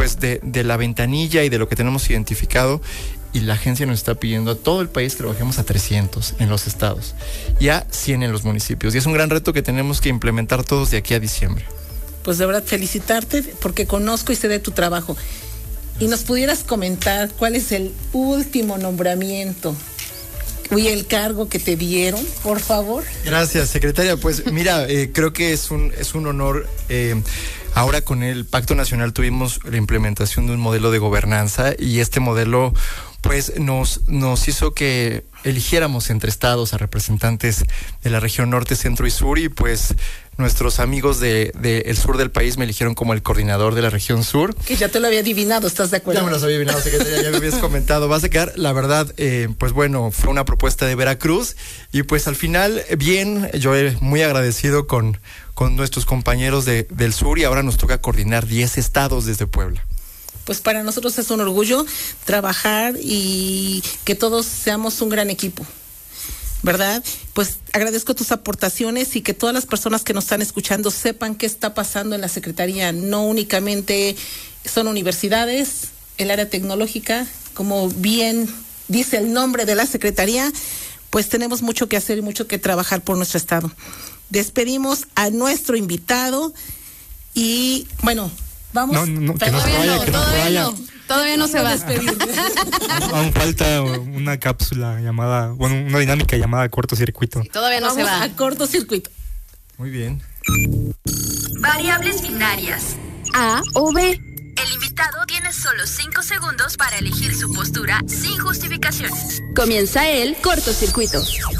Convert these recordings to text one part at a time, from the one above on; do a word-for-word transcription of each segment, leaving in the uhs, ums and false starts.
pues de, de la ventanilla y de lo que tenemos identificado, y la agencia nos está pidiendo a todo el país que trabajemos a trescientos en los estados y a cien en los municipios. Y es un gran reto que tenemos que implementar todos de aquí a diciembre. Pues de verdad felicitarte porque conozco y sé de tu trabajo. Y nos pudieras comentar cuál es el último nombramiento y el cargo que te dieron, por favor. Gracias, secretaria. Pues mira, eh, creo que es un, es un honor. Eh, ahora con el Pacto Nacional tuvimos la implementación de un modelo de gobernanza, y este modelo pues nos, nos hizo que eligiéramos entre estados a representantes de la región norte, centro y sur, y pues nuestros amigos de, de el sur del país me eligieron como el coordinador de la región sur. Que ya te lo había adivinado, ¿estás de acuerdo? Ya me lo había adivinado, secretaria, ya me habías comentado. Vas a quedar, la verdad, eh, pues bueno, fue una propuesta de Veracruz, y pues al final, bien, yo muy agradecido con, con nuestros compañeros de, del sur, y ahora nos toca coordinar diez estados desde Puebla. Pues para nosotros es un orgullo trabajar y que todos seamos un gran equipo, ¿verdad? Pues agradezco tus aportaciones y que todas las personas que nos están escuchando sepan qué está pasando en la Secretaría. No únicamente son universidades, el área tecnológica, como bien dice el nombre de la Secretaría, pues tenemos mucho que hacer y mucho que trabajar por nuestro estado. Despedimos a nuestro invitado y, bueno, vamos. No, no, que no se vaya, no, que no se todavía vaya. no, todavía no se va. Aún falta una cápsula llamada, bueno, una dinámica llamada cortocircuito. Sí, todavía no vamos se va. a cortocircuito. Muy bien. Variables binarias. A o B. El invitado tiene solo cinco segundos para elegir su postura sin justificaciones. Comienza el cortocircuito.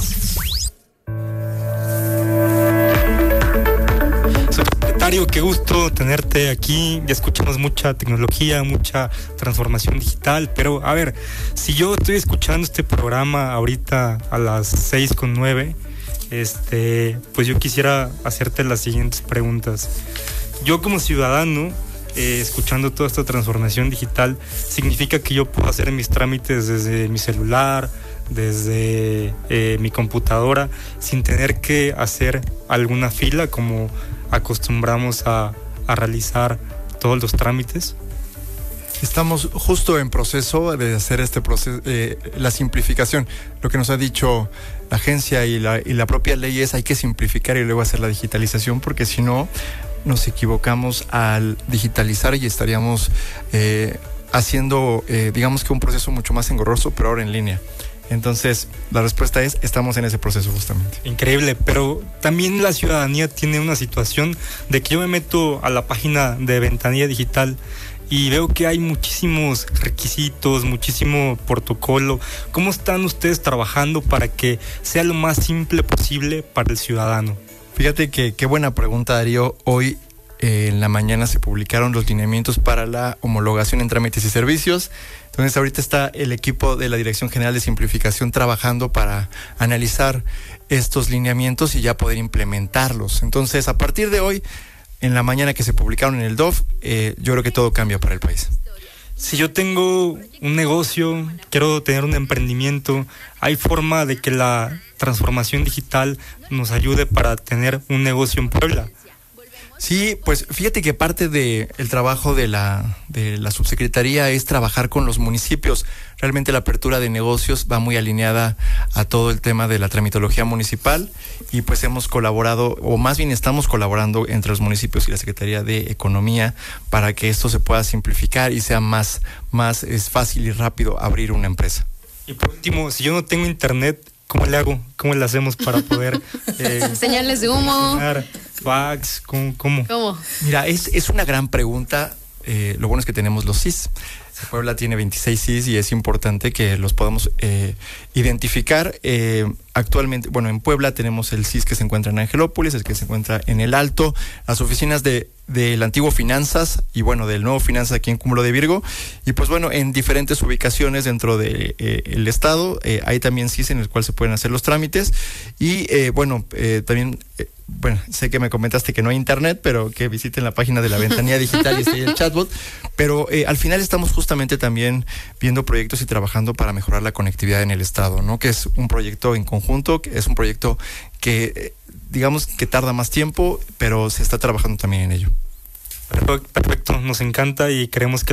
Secretario, qué gusto tenerte aquí. Ya escuchamos mucha tecnología, mucha transformación digital, pero a ver, si yo estoy escuchando este programa ahorita a las seis con nueve, este, pues yo quisiera hacerte las siguientes preguntas. Yo como ciudadano, eh, escuchando toda esta transformación digital, significa que yo puedo hacer mis trámites desde mi celular, desde eh, mi computadora, sin tener que hacer alguna fila como acostumbramos a, a realizar todos los trámites. Estamos justo en proceso de hacer este proceso, eh, la simplificación. Lo que nos ha dicho la agencia y la, y la propia ley es hay que simplificar y luego hacer la digitalización, porque si no nos equivocamos al digitalizar y estaríamos eh, haciendo, eh, digamos que un proceso mucho más engorroso, pero ahora en línea. Entonces, la respuesta es, estamos en ese proceso justamente. Increíble, pero también la ciudadanía tiene una situación de que yo me meto a la página de Ventanilla Digital y veo que hay muchísimos requisitos, muchísimo protocolo. ¿Cómo están ustedes trabajando para que sea lo más simple posible para el ciudadano? Fíjate que qué buena pregunta, Darío. Hoy eh, en la mañana se publicaron los lineamientos para la homologación en trámites y servicios. Entonces ahorita está el equipo de la Dirección General de Simplificación trabajando para analizar estos lineamientos y ya poder implementarlos. Entonces, a partir de hoy, en la mañana que se publicaron en el D O F, eh, yo creo que todo cambia para el país. Si yo tengo un negocio, quiero tener un emprendimiento, ¿hay forma de que la transformación digital nos ayude para tener un negocio en Puebla? Sí, pues fíjate que parte de el trabajo de la de la subsecretaría es trabajar con los municipios. Realmente la apertura de negocios va muy alineada a todo el tema de la tramitología municipal, y pues hemos colaborado, o más bien estamos colaborando entre los municipios y la Secretaría de Economía para que esto se pueda simplificar y sea más más es fácil y rápido abrir una empresa. Y por último, si yo no tengo internet, ¿cómo le hago? ¿Cómo le hacemos para poder eh, señales de humo, fax? ¿Cómo? ¿Cómo? ¿Cómo? Mira, es, es una gran pregunta. Eh, lo bueno es que tenemos los S I S. Puebla tiene veintiséis S I S y es importante que los podamos eh, identificar. Eh, actualmente, bueno, en Puebla tenemos el S I S que se encuentra en Angelópolis, el que se encuentra en El Alto, las oficinas de del antiguo Finanzas y bueno, del nuevo Finanzas aquí en Cúmulo de Virgo, y pues bueno, en diferentes ubicaciones dentro del de, eh, estado, eh, hay también S I S en el cual se pueden hacer los trámites, y eh, bueno, eh, también, eh, bueno, sé que me comentaste que no hay internet, pero que visiten la página de la Ventanilla Digital y está ahí el chatbot, pero eh, al final estamos justamente también viendo proyectos y trabajando para mejorar la conectividad en el estado, ¿no? Que es un proyecto en conjunto, que es un proyecto que eh, digamos que tarda más tiempo, pero se está trabajando también en ello. Perfecto, nos encanta y creemos que